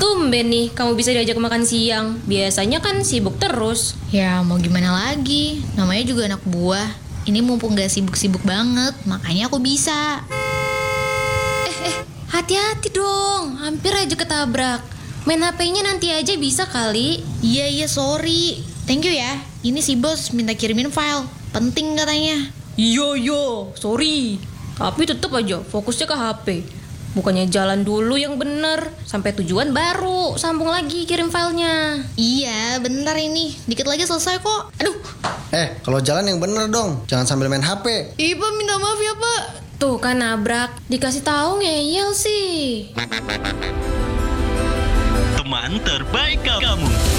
Tumben nih kamu bisa diajak makan siang. Biasanya kan sibuk terus. Ya mau gimana lagi, namanya juga anak buah. Ini mumpung gak sibuk-sibuk banget, makanya aku bisa. Hati-hati dong, hampir aja ketabrak. Main HP-nya nanti aja bisa kali. Iya sorry. Thank you ya. Ini si bos minta kirimin file, penting katanya. Iya, sorry. Tapi tetap aja fokusnya ke HP. Bukannya jalan dulu yang bener, sampai tujuan baru sambung lagi kirim filenya. Iya bentar ini, dikit lagi selesai kok. Aduh. Kalau jalan yang bener dong, jangan sambil main HP. Pak minta maaf ya Pak. Tuh kan nabrak, dikasih tahu ngeyel sih. Teman terbaik kamu.